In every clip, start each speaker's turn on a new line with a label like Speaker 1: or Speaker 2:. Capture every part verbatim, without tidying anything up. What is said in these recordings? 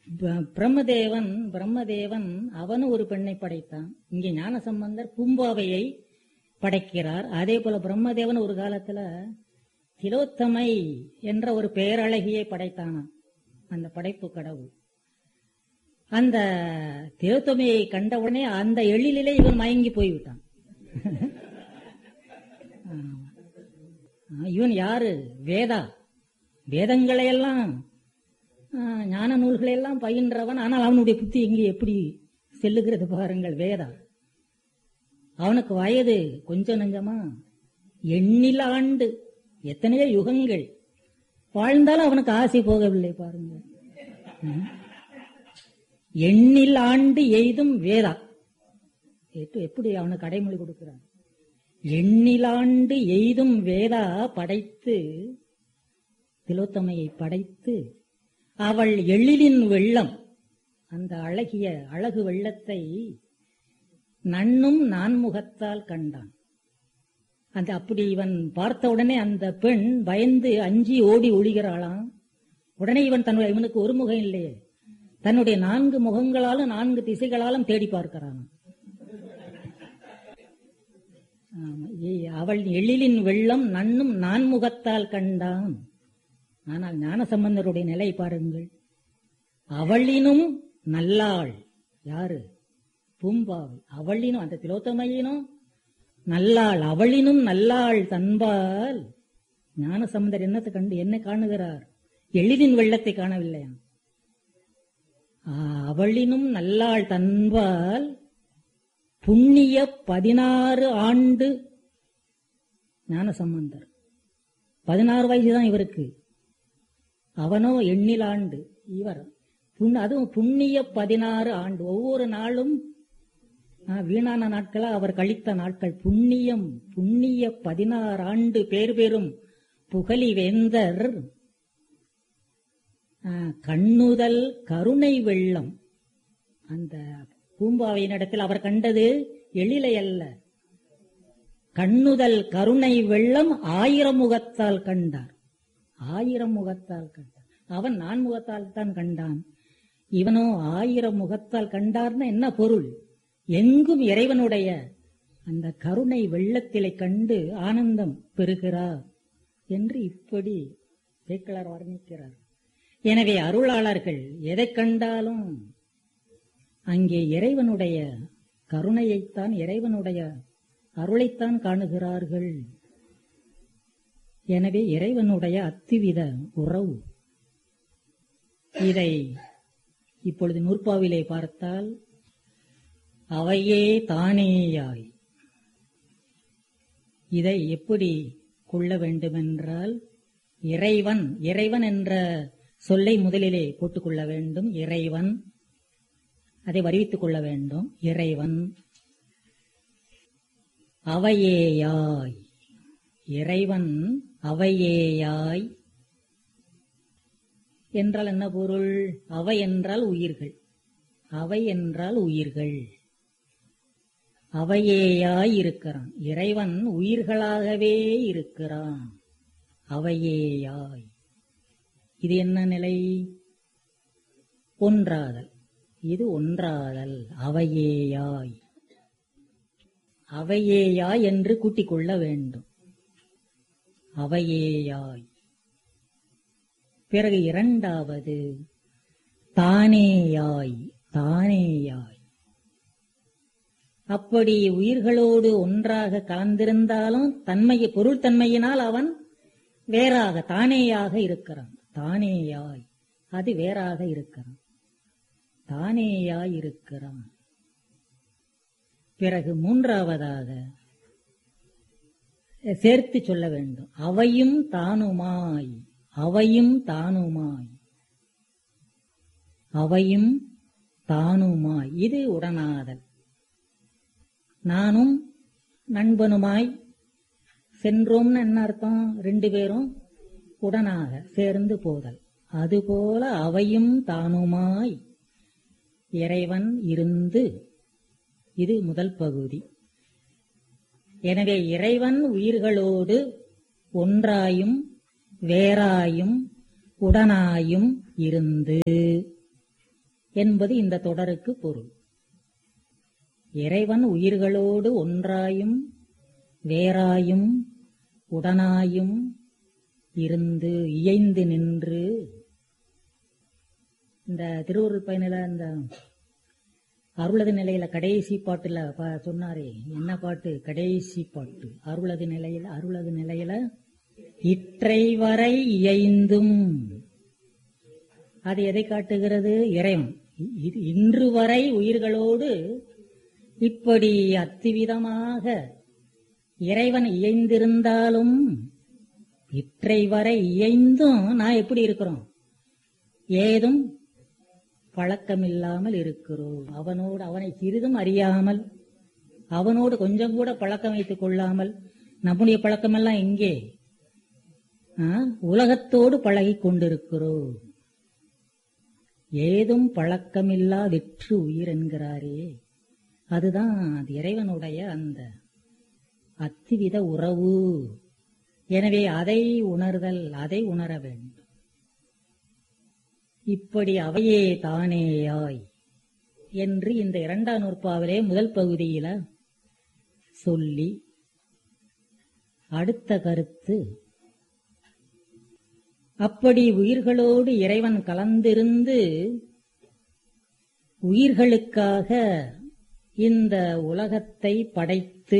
Speaker 1: பிரம்மதேவன் பிரம்மதேவன் அவனும் ஒரு பெண்ணை படைத்தான். இங்கே ஞானசம்பந்தர் பூம்பாவையை படைக்கிறார். அதே போல பிரம்மதேவன் ஒரு காலத்துல திலோத்தமை என்ற ஒரு பேரழகியை படைத்தானாம். அந்த படைப்பு கடவுள் அந்த திலோத்தமையை கண்டவுடனே அந்த எழிலே இவன் மயங்கி போய்விட்டான். இவன் யாரு? வேதா, வேதங்களை எல்லாம் ஞான நூல்களை எல்லாம் பயின்றவன். ஆனால் அவனுடைய புத்தி எங்கே எப்படி செல்லுகிறது பாருங்கள். வேதா அவனுக்கு வயது கொஞ்சம் நஞ்சமா எண்ணில ஆண்டு, எத்தனையோ யுகங்கள் வாழ்ந்தாலும் அவனுக்கு ஆசை போகவில்லை பாருங்கள். எண்ணில் ஆண்டு எய்தும் வேதா எப்படி அவனுக்கு அடைமொழி கொடுக்கிறான். எண்ணிலாண்டு எய்தும் வேதா படைத்து திலோத்தமையை படைத்து அவள் எழிலின் வெள்ளம், அந்த அழகிய அழகு வெள்ளத்தை நன்னும் நான்முகத்தால் கண்டான். அந்த அப்படி இவன் பார்த்த உடனே அந்த பெண் பயந்து அஞ்சி ஓடி ஒளிகிறாளாம். உடனே இவன் தன்னுடைய இவனுக்கு ஒரு முகம் இல்லையே, தன்னுடைய நான்கு முகங்களாலும் நான்கு திசைகளாலும் தேடி பார்க்கிறான். அவள் எழிலின் வெள்ளம் நன்னும் நான்முகத்தால் கண்டான். ஆனால் ஞானசம்பந்தருடைய நிலை பாருங்கள். அவளினும் நல்லாள் யாரு? பூம்பாவை. அவளினும் அந்த திலோத்தமையினும் நல்லாள், அவளினும் நல்லாள் தன்பால். ஞானசம்பந்தர் என்னத்தை கண்டு என்ன காணுகிறார்? எழிலின் வெள்ளத்தை காணவில்லையா? அவளினும் நல்லாள் தன்பால் புண்ணிய பதினாறு ஆண்டு. ஞானசம்பந்தர் பதினாறு வயசுதான் இவருக்கு, அவனோ எண்ணில் ஆண்டு. இவர் அதுவும் புண்ணிய பதினாறு ஆண்டு. ஒவ்வொரு நாளும் வீணான நாட்களா அவர் கழித்த நாட்கள். புண்ணியம் புண்ணிய பதினாறு ஆண்டு பேர் பெறும் புகழி வேந்தர் கண்ணுதல் கருணை வெள்ளம். அந்த பூம்பாவையின் இடத்தில் அவர் கண்டது எழிலை அல்ல, கண்ணுதல் கருணை வெள்ளம் ஆயிரம் முகத்தால் கண்டார். ஆயிரம் முகத்தால் கண்டார். அவன் நான்முகத்தால் தான் கண்டான், இவனோ ஆயிரம் முகத்தால் கண்டார்னா என்ன பொருள்? எங்கும் இறைவனுடைய அந்த கருணை வெள்ளத்திலே கண்டு ஆனந்தம் பெறுகிறார் என்று இப்படி சேக்கிழார் வர்ணிக்கிறார். எனவே அருளாளர்கள் எதை கண்டாலும் அங்கே இறைவனுடைய கருணையைத்தான், இறைவனுடைய அருளைத்தான் காணுகிறார்கள். எனவே இறைவனுடைய அத்துவித உறவு. இதை இப்பொழுது நூற்பாவிலே பார்த்தால் அவையே தானேயாய். இதை எப்படி கொள்ள வேண்டுமென்றால் இறைவன், இறைவன் என்ற சொல்லை முதலிலே போட்டுக்கொள்ள வேண்டும். இறைவன், அதை வருவித்துக் கொள்ள வேண்டும். இறைவன் அவையேயாய். இறைவன் அவையேயாய் என்றால் என்ன பொருள்? அவை என்றால் உயிர்கள், அவை என்றால் உயிர்கள். அவையேயாய் இருக்கிறான். இறைவன் உயிர்களாகவே இருக்கிறான். அவையேயாய். இது என்ன நிலை? ஒன்றாதல். இது ஒன்றாதல். அவையேயாய், அவையேயாய் என்று கூட்டிக் கொள்ள வேண்டும். அவையேயாய். பிறகு இரண்டாவது தானேயாய். தானேயாய். அப்படி உயிர்களோடு ஒன்றாக கலந்திருந்தாலும் தன்மையை பொருள் தன்மையினால் அவன் வேறாக தானேயாக இருக்கிறான். தானேயாய், அது வேறாக இருக்கிறான். தானேயாய் இருக்கிறான். பிறகு மூன்றாவதாக சேர்த்து சொல்ல வேண்டும். அவையும் தானுமாய். அவையும் தானுமாய். அவையும் தானுமாய். இது உடனாதல். நானும் நண்பனுமாய் சென்றோம்னு என்ன அர்த்தம்? ரெண்டு பேரும் உடனாக சேர்ந்து போதல். அதுபோல அவையும் தானுமாய் இறைவன் இருந்து. இது முதல் பகுதி. எனவே இறைவன் உயிர்களோடு ஒன்றாயும் வேறாயும் உடனாயும் இருந்து. என்பது இந்த தொடருக்கு பொருள். இறைவன் உயிர்களோடு ஒன்றாயும் வேறாயும் உடனாயும் இருந்து இயைந்து நின்று, இந்த திருவருள் பயனில இந்த அருளது நிலையில கடைசி பாட்டுல சொன்னாரே, என்ன பாட்டு? கடைசி பாட்டு அருளது நிலையில அருளது நிலையில இற்றை வரை இயைந்தும், அது எதை காட்டுகிறது? இறைவன் இன்று வரை உயிர்களோடு இப்படி அத்திவிதமாக இறைவன் இயைந்திருந்தாலும், இற்றை வரை இயைந்தும் நான் எப்படி இருக்கிறோம்? ஏதும் பழக்கமில்லாமல் இருக்கிறோம். அவனோடு அவனை சிறிதும் அறியாமல், அவனோடு கொஞ்சம் கூட பழக்கம் வைத்துக் கொள்ளாமல், நம்முடைய பழக்கமெல்லாம் எங்கே? உலகத்தோடு பழகி கொண்டிருக்கிறோம். ஏதும் பழக்கமில்லா வெற்று உயிர் என்கிறாரே, அதுதான் இறைவனுடைய அந்த அத்திவித உறவு. எனவே அதை உணர்தல், அதை உணர வேண்டும். இப்படி அவையே தானேயாய் என்று இந்த இரண்டாம் நூற்பாவிலே முதல் பகுதியில சொல்லி, அடுத்த கருத்து, அப்படி உயிர்களோடு இறைவன் கலந்திருந்து உயிர்களுக்காக இந்த உலகத்தை படைத்து,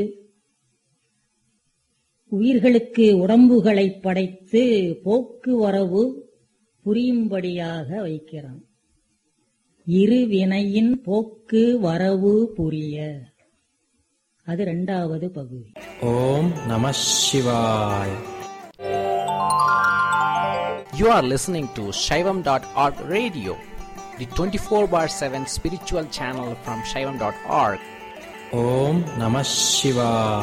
Speaker 1: உயிர்களுக்கு உடம்புகளை படைத்து போக்குவரவு புரியும்படியாக வைக்கிறான். இரு வினையின் போக்கு வரவு புரிய, அது இரண்டாவது பகுதி.
Speaker 2: ஓம் நம சிவாய். You are listening to Shaivam dot org radio, the twenty-four bar seven spiritual channel from Shaivam dot org. Om Namah Shivaya.